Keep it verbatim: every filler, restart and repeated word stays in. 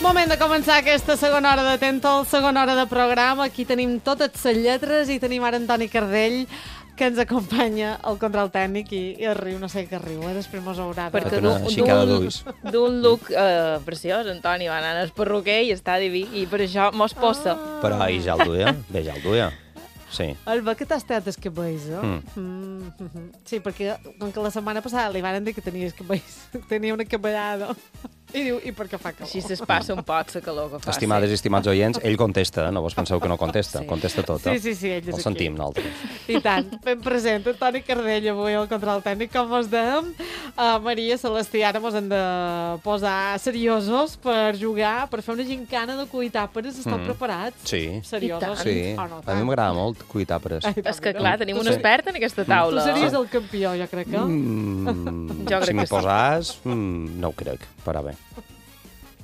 Moment de començar aquesta segona hora de Tento, segona hora de programa. Aquí tenim totes les lletres i tenim ara Antoni Cardell, que ens acompanya al control tècnic i, i el riu, no sé què riu, eh? Després mos haurà de... Perquè una xicada d'ulls. d'un look eh, preciós, Antoni va anar al perruquer i està diví, i per això mos posa. Ah. Però ahir ja el duia, bé, ja el duia. Sí. El va que t'has tret els cabells, eh? Mm. Mm -hmm. Sí, perquè com que la setmana passada li van dir que tenies cabells, tenia una cabellada. I diu, i per què fa calor? Així es passa un poc la calor que fa. Estimades i estimats oients, ell contesta, no vos penseu que no contesta, Sí. contesta tot. Sí, sí, sí, ell és El aquí. sentim, nosaltres. I tant, ben present, Antoni Cardell avui al control tècnic, com us dèiem. Uh, Maria Celestí, ara mos hem de posar seriosos per jugar, per fer una gincana de cuitàperes. Esteu Mm. preparats? Sí. Seriosos? Sí, O no a tant? mi m'agrada molt cuitàperes. Ai, És que, mira. clar, tenim un Sí. expert en aquesta Tu taula. series el campió, jo crec que. Mm, Jo crec si m'hi que sí. posàs, mm, no ho crec, però bé.